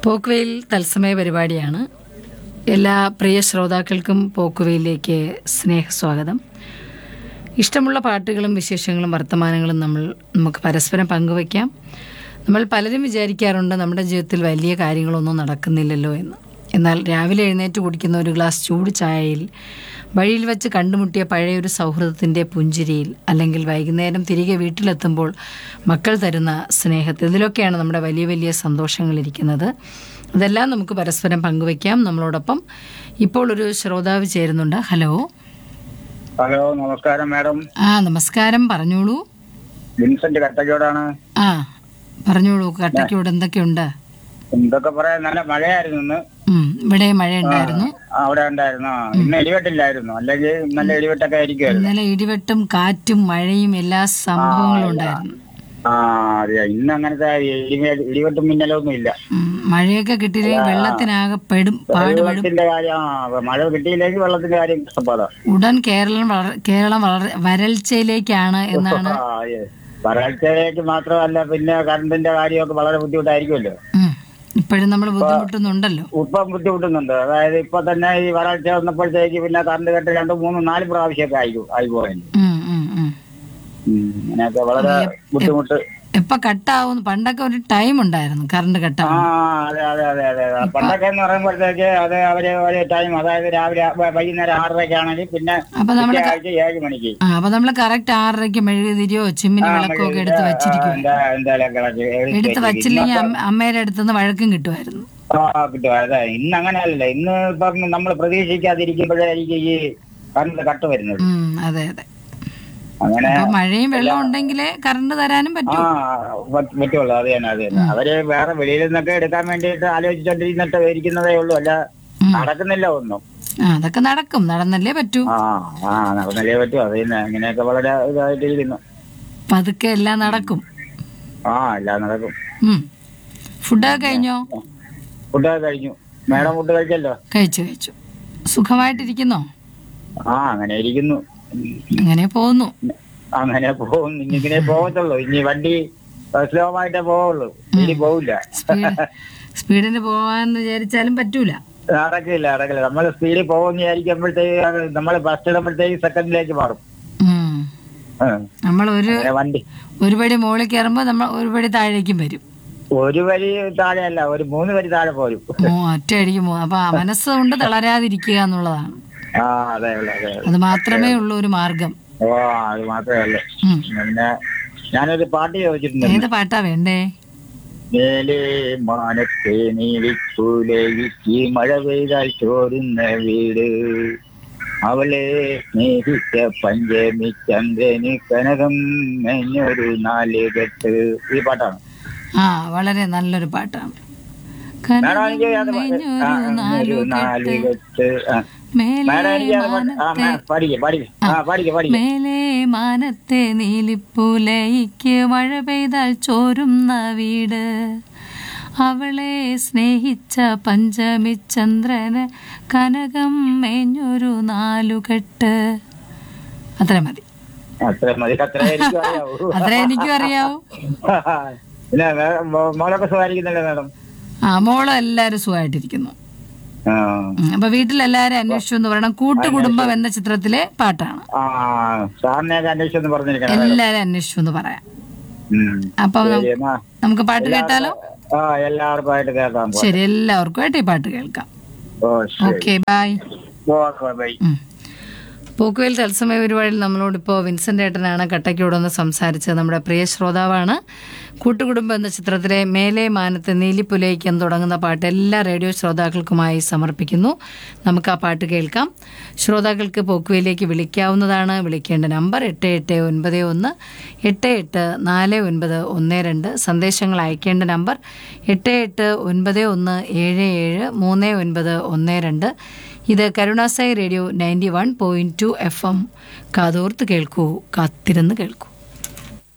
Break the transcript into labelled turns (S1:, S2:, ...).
S1: പോക്കുവെയിൽ തത്സമയ പരിപാടിയാണ്. എല്ലാ പ്രിയ ശ്രോതാക്കൾക്കും പോക്കുവെയിലേക്ക് സ്നേഹസ്വാഗതം. ഇഷ്ടമുള്ള പാട്ടുകളും വിശേഷങ്ങളും വർത്തമാനങ്ങളും നമുക്ക് പരസ്പരം പങ്കുവയ്ക്കാം. നമ്മൾ പലരും വിചാരിക്കാറുണ്ട് നമ്മുടെ ജീവിതത്തിൽ വലിയ കാര്യങ്ങളൊന്നും നടക്കുന്നില്ലല്ലോ എന്ന്. എന്നാൽ രാവിലെ എഴുന്നേറ്റ് കുടിക്കുന്ന ഒരു ഗ്ലാസ് ചൂട് ചായയിൽ, വഴിയിൽ വെച്ച് കണ്ടുമുട്ടിയ പഴയൊരു സൗഹൃദത്തിൻ്റെ പുഞ്ചിരിയിൽ, അല്ലെങ്കിൽ വൈകുന്നേരം തിരികെ വീട്ടിലെത്തുമ്പോൾ മക്കൾ തരുന്ന സ്നേഹത്തിൽ, ഇതിലൊക്കെയാണ് നമ്മുടെ വലിയ വലിയ സന്തോഷങ്ങളിരിക്കുന്നത്. അതെല്ലാം നമുക്ക് പരസ്പരം പങ്കുവയ്ക്കാം. നമ്മളോടൊപ്പം ഇപ്പോൾ ഒരു ശ്രോതാവ് ചേരുന്നുണ്ട്. ഹലോ.
S2: ഹലോ, നമസ്കാരം മാഡം.
S1: നമസ്കാരം, പറഞ്ഞോളൂ.
S2: വിൻസെന്റ് കട്ടക്കോടാണ്.
S1: പറഞ്ഞോളൂ, കട്ടക്കോട് എന്തൊക്കെയുണ്ട്?
S2: എന്തൊക്കെ പറയാൻ, നല്ല മഴയായിരുന്നു ഇന്ന്.
S1: ഇവിടെ മഴ ഉണ്ടായിരുന്നു.
S2: അവിടെ ഉണ്ടായിരുന്നു. ഇന്ന് ഇടിവെട്ടില്ലായിരുന്നു, അല്ലെങ്കിൽ നല്ല ഇടിവെട്ടൊക്കെ ആയിരിക്കുമായിരുന്നു.
S1: ഇന്നലെ ഇടിവെട്ടും കാറ്റും മഴയും എല്ലാ സംഭവങ്ങളും ഉണ്ടായിരുന്നു.
S2: അതെ, ഇന്ന് അങ്ങനത്തെ ഇടിവെട്ടും മിന്നലൊന്നും ഇല്ല.
S1: മഴയൊക്കെ കിട്ടിയില്ലെങ്കിൽ വെള്ളത്തിനാകെ
S2: വെള്ളത്തിന്റെ കാര്യം, മഴ കിട്ടിയില്ലെങ്കിൽ വെള്ളത്തിന്റെ കാര്യം കഷ്ടപ്പാടാ.
S1: ഉടൻ കേരളം വരൾച്ചയിലേക്കാണ് എന്നാണ്.
S2: വരൾച്ചയിലേക്ക് മാത്രമല്ല, പിന്നെ കറണ്ടിന്റെ കാര്യമൊക്കെ വളരെ ബുദ്ധിമുട്ടായിരിക്കുമല്ലോ.
S1: ഇപ്പോഴും നമ്മൾ ബുദ്ധിമുട്ടുന്നുണ്ടല്ലോ.
S2: ഇപ്പം ബുദ്ധിമുട്ടുന്നുണ്ട്. അതായത് ഇപ്പൊ തന്നെ ഈ വരൾച്ച വന്നപ്പോഴത്തേക്ക് പിന്നെ കറണ്ട് കെട്ട് 2, 3, 4 പ്രാവശ്യമൊക്കെ ആയിപ്പോയി. അങ്ങനെയൊക്കെ വളരെ ബുദ്ധിമുട്ട്.
S1: ഇപ്പൊ കട്ടാവുന്നു. പണ്ടൊക്കെ ഒരു ടൈം ഉണ്ടായിരുന്നു കറണ്ട് കട്ടാവും.
S2: അതെ അതെ അതെ അതെ പണ്ടൊക്കെ എന്ന് പറയുമ്പോഴത്തേക്ക് അത് ഒരു ടൈം, അതായത് രാവിലെ വൈകുന്നേരം 6:30 ആണെങ്കിൽ പിന്നെ 7 മണിക്ക്.
S1: അപ്പൊ നമ്മള് കറക്റ്റ് 6:30 മെഴുകുതിരിയോ ചിമ്മിനി വിളക്കോ ഒക്കെ എടുത്ത് വെച്ചിരിക്കും. എടുത്ത് വച്ചില്ലെങ്കിൽ അമ്മയുടെ അടുത്തുനിന്ന് വഴക്കും കിട്ടുമായിരുന്നു.
S2: കിട്ടും. അതെ, ഇന്ന് അങ്ങനെയല്ല. ഇന്ന് ഇപ്പം നമ്മൾ പ്രതീക്ഷിക്കാതിരിക്കുമ്പോഴായിരിക്കും ഈ കറണ്ട് കട്ട് വരുന്നത്.
S1: അതെ അതെ.
S2: അങ്ങനെ
S1: മഴയും വെള്ളം ഉണ്ടെങ്കിലേ കറണ്ട് തരാനും പറ്റുള്ളൂ.
S2: അത് തന്നെ അത് തന്നെ. അവര് വേറെ വെളിയിൽ നിന്നൊക്കെ എടുക്കാൻ വേണ്ടിയിട്ട് ആലോചിച്ചോണ്ടിരുന്നിട്ട് ഇരിക്കുന്നതേ ഉള്ളൂ, അല്ല നടക്കുന്നില്ല ഒന്നും.
S1: അതൊക്കെ നടക്കും, നടന്നല്ലേ പറ്റൂ.
S2: നടന്നല്ലേ പറ്റൂ. അത് തന്നെ. അങ്ങനെയൊക്കെ വളരെ ഇതായിട്ടിരിക്കുന്നു.
S1: പതുക്കെ എല്ലാം നടക്കും.
S2: എല്ലാം നടക്കും.
S1: ഫുഡൊക്കെ കഴിഞ്ഞോ?
S2: ഫുഡൊക്കെ കഴിഞ്ഞു. Madam food കഴിച്ചല്ലോ?
S1: കഴിച്ചു. സുഖമായിട്ടിരിക്കുന്നോ?
S2: അങ്ങനെ ഇരിക്കുന്നു.
S1: അങ്ങനെ പോകുന്നു.
S2: ഇങ്ങനെ പോകത്തുള്ളൂ. ഇനി വണ്ടി സ്ലോ ആയിട്ടേ പോവുള്ളൂ, ഇനി പോവില്ല.
S1: സ്പീഡിന് പോവാന്ന് വിചാരിച്ചാലും പറ്റൂല.
S2: നടക്കില്ല. നമ്മൾ സ്പീഡിൽ പോകുന്ന വിചാരിക്കുമ്പോഴത്തേക്ക് നമ്മൾ ഫസ്റ്റ് ഇടുമ്പോഴത്തേക്ക് സെക്കൻഡിലേക്ക് മാറും.
S1: നമ്മൾ ഒരു പടി മുകളിൽ കയറുമ്പോ നമ്മൾ ഒരു പടി താഴേക്കും വരും.
S2: ഒരു വരി താഴെയല്ല, ഒരു 3 വരി താഴെ പോരും.
S1: ഒറ്റയടിക്ക് അപ്പൊ മനസ്സുകൊണ്ട് തളരാതിരിക്കുക എന്നുള്ളതാണ്. അത് മാത്രമേ ഉള്ളൂ ഒരു മാർഗം.
S2: അത് മാത്രമേ ഉള്ളൂ. പിന്നെ ഞാനൊരു പാട്ട് ചോദിച്ചിട്ടുണ്ട്.
S1: ഏത് പാട്ടാ വേണ്ടേ?
S2: മേലെ മാനത്തെ നീലിപ്പൂലയിക്ക് മഴ പെയ്താൽ ചോരുന്ന വീട്, അവളെ സ്നേഹിച്ച പഞ്ചമി ചന്ദ്രന് കനകം മെഞ്ഞൊരു 4 കെട്ട്. ഈ പാട്ടാണ്.
S1: വളരെ നല്ലൊരു പാട്ടാണ്. മേലെ മാനത്തെ നീലിപ്പൂലയിക്ക് മഴ പെയ്താൽ ചോരുന്ന വീട്, അവളെ സ്നേഹിച്ച പഞ്ചമി ചന്ദ്രന് കനകം മേഞ്ഞൊരു 4 കെട്ട്. അത്ര മതി. അത്രേ എനിക്കും അറിയാവൂ.
S2: മോളൊക്കെ സുഖമായിരിക്കുന്നല്ലോ മാഡം?
S1: മോള് എല്ലാരും സുഖമായിട്ടിരിക്കുന്നു. അപ്പൊ വീട്ടിലെല്ലാരും അന്വേഷിച്ചു എന്ന് പറയണം. കൂട്ടുകുടുംബം എന്ന ചിത്രത്തിലെ പാട്ടാണ്. എല്ലാരും അന്വേഷിച്ചു എന്ന് പറയാം. അപ്പൊ നമുക്ക് പാട്ട് കേട്ടാലോ?
S2: എല്ലാവർക്കും കേൾക്കാം.
S1: ശരി, എല്ലാവർക്കും ഈ പാട്ട് കേൾക്കാം. Okay, by. പോക്കുവെയിൽ തത്സമയ പരിപാടിയിൽ നമ്മളോടിപ്പോൾ വിൻസെന്റ് ഏട്ടനാണ് കട്ടക്കോടൊന്ന് സംസാരിച്ചത്. നമ്മുടെ പ്രിയ ശ്രോതാവാണ്. കൂട്ടുകുടുംബം എന്ന ചിത്രത്തിലെ മേലെ മാനത്തെ നീലിപ്പുലയിക്ക് എന്ന് തുടങ്ങുന്ന പാട്ട് എല്ലാ റേഡിയോ ശ്രോതാക്കൾക്കുമായി സമർപ്പിക്കുന്നു. നമുക്ക് ആ പാട്ട് കേൾക്കാം. ശ്രോതാക്കൾക്ക് പോക്കുവെയിലേക്ക് വിളിക്കാവുന്നതാണ്. വിളിക്കേണ്ട നമ്പർ 8891884912. സന്ദേശങ്ങൾ അയക്കേണ്ട നമ്പർ 8891773912. ഇത് കരുണാസായി റേഡിയോ 91.2 FM. കാതോർത്ത് കേൾക്കൂ, കാത്തിരുന്ന് കേൾക്കൂ.